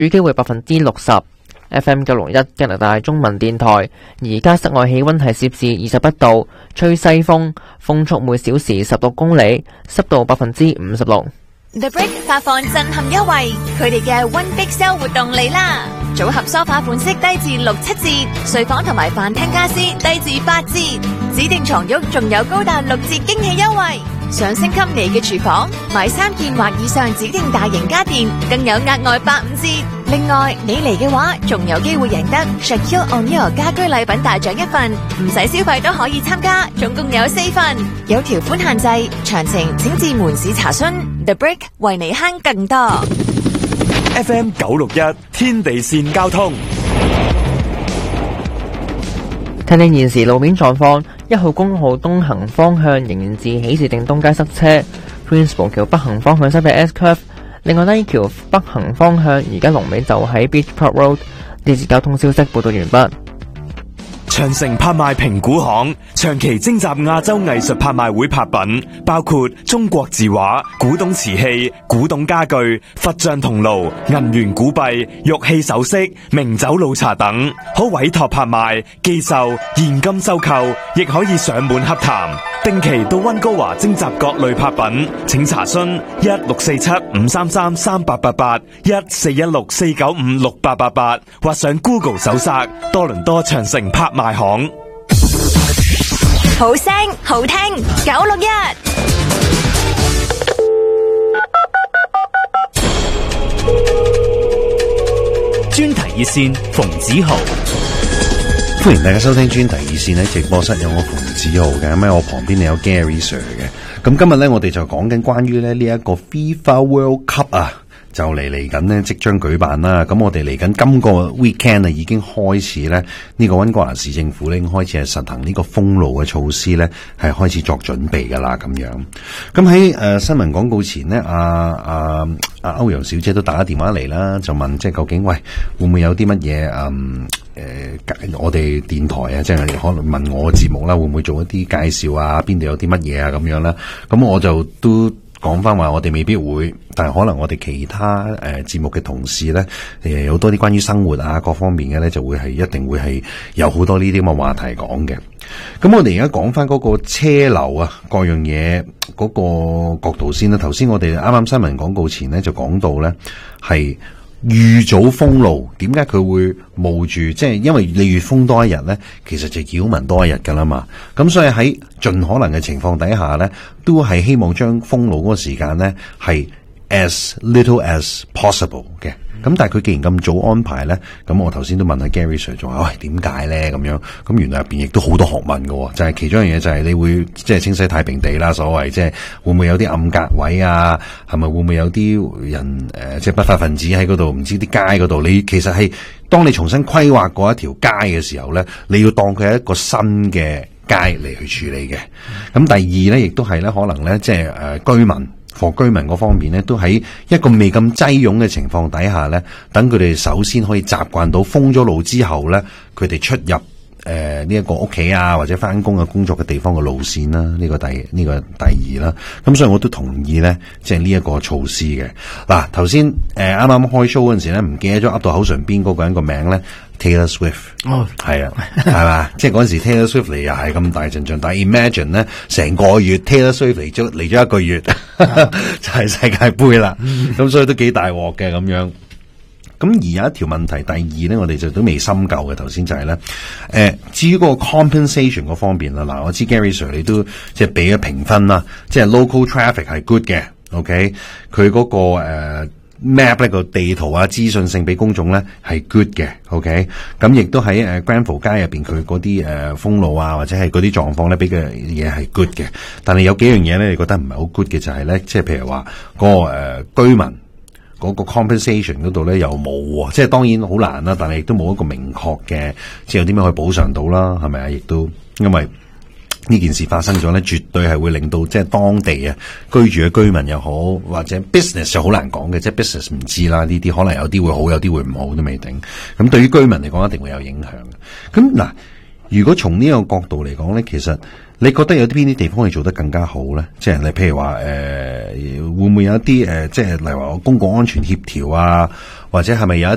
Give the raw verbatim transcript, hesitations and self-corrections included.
雨機會百分之六十。F M 九六一加拿大中文電台，而家室外氣溫係攝氏二十一度，吹西風，風速每小時十六公里，濕度百分之五十六。 The Brick 發放震撼優惠，佢哋嘅 One Big Sale 活動嚟啦！組合梳化款式低至六七折，睡房同埋飯廳家私低至八折，指定床褥仲有高達六折驚喜優惠。想升級你嘅廚房，買三件或以上指定大型家電，更有額外八五折。另外，你嚟嘅話，仲有機會贏得 Shaquille O'Neal 家居禮品大獎一份，唔使消費都可以參加，總共有四份，有條款限制，詳情請至門市查詢。The Brick 為你慳更多。 F M 九六一天地線交通， 睇睇現時路面狀況，一號公路東行方向仍然自喜事定東街塞車 ，Prince 橋北行方向塞俾 S Curve。另外呢橋北行方向而家龍尾就喺 Beach Park Road。呢節交通消息報道完畢。 長城拍賣評估行長期徵集亞洲藝術拍賣會拍品，包括中國字畫、古董瓷器、古董家具、佛像銅爐、銀元古幣、玉器首飾、名酒老茶等，可委託拍賣、寄售、現金收購，亦可以上門洽談。定期到溫哥華徵集各類拍品，請查詢一六四七五三三三八八八一四一六四九五六八八八，或上 Google 搜索多倫多長城拍賣行。 好聲好聽九六一。 專題熱線馮子豪， 歡迎大家收聽專題熱線。喺直播室有我馮子豪嘅，咁喺我旁邊你有 Gary Sir 嘅。咁今日咧，我哋就講緊關於咧呢一個 FIFA World Cup 啊，就嚟嚟緊呢，即將舉辦啦。咁我哋嚟緊今個 weekend 啊，已經開始咧，呢、這個溫哥華市政府咧已經開始係實行呢個封路嘅措施咧，係開始作準備噶啦咁樣。咁喺誒新聞廣告前呢，阿阿阿歐陽小姐都打電話嚟啦，就問即係究竟喂會唔會有啲乜嘢嗯誒、呃、我哋電台啊，即係可能問我嘅節目啦，會唔會做一啲介紹啊？邊度有啲乜嘢啊咁樣啦？咁我就都講翻話，我哋未必會，但係可能我哋其他誒節、呃、目嘅同事咧，誒有多啲關於生活啊各方面嘅咧，就會係一定會係有好多呢啲咁嘅話題講嘅。咁我哋而家講翻嗰個車流啊，各樣嘢嗰個角度先啦。頭先我哋啱啱新聞廣告前咧就講到咧係預早封路，點解佢會冒住？即係因為你越封多一日咧，其實就擾民多一日噶啦嘛。咁所以喺盡可能嘅情況底下咧，都係希望將封路嗰個時間咧係 as little as possible 嘅。咁但係佢既然咁早安排咧，咁我頭先都問下 Gary Sir 就話：喂，點解咧？咁樣咁原來入邊亦都好多學問嘅，就係、是、其中一樣嘢就係你會即係清洗太平地啦，所謂即係會唔會有啲暗格位啊？係咪會唔會有啲人誒、呃、即係不法分子喺嗰度？唔知啲街嗰度，你其實係當你重新規劃過一條街嘅時候咧，你要當佢係一個新嘅街嚟去處理嘅。咁第二咧，亦都係咧，可能咧即係誒、呃、居民。for 居民嗰方面咧，都喺一個未咁擠擁嘅情況底下咧，等佢哋首先可以習慣到封咗路之後咧，佢哋出入誒呢一個屋企啊，或者翻工嘅工作嘅地方嘅路線啦，呢、這個第呢、這個第二啦。咁所以我都同意咧，即係呢一個措施嘅。嗱，頭先誒啱啱開 show 嗰陣時咧，唔記得咗噏到口唇邊嗰個人個名咧。Taylor Swift 哦，係啊，係嘛，即係嗰陣時 Taylor Swift 嚟又係咁大陣仗，但係 imagine 咧成個月 Taylor Swift 嚟咗嚟咗一個月就係世界盃啦，咁所以都幾大鑊嘅咁樣。咁而有一條問題，第二咧，我哋就都未深究嘅。頭先就係、是、咧，誒、呃，至於嗰個 compensation 嗰方面啦，嗱，我知 Gary Sir 你都即係俾咗評分啦，即係 local traffic 係 good 嘅 ，OK， 佢嗰、那個誒。呃map 呢個地圖啊，資訊性俾公眾咧係 good 嘅 ，OK， 咁亦都喺誒 Granville 街入邊佢嗰啲誒封路啊，或者係嗰啲狀況咧，俾嘅嘢係 good 嘅。但係有幾樣嘢咧，你覺得唔係好 good 嘅就係、是、咧，即係譬如話嗰、那個誒、呃、居民嗰個 compensation 嗰度咧又冇，即係當然好難啦，但係亦都冇一個明確嘅，即係有啲咩可以補償到啦，係咪啊？亦都因為呢件事發生咗咧，絕對係會令到即係當地啊居住嘅居民又好，或者 business 就好難講嘅，即係 business 唔知啦，呢啲可能有啲會好，有啲會唔好都未定。咁對於居民嚟講，一定會有影響嘅。咁嗱，如果從呢個角度嚟講咧，其實你覺得有啲邊啲地方係做得更加好咧？即係你譬如話誒、呃，會唔會有一啲誒、呃，即係例如話公共安全協調啊，或者係咪有一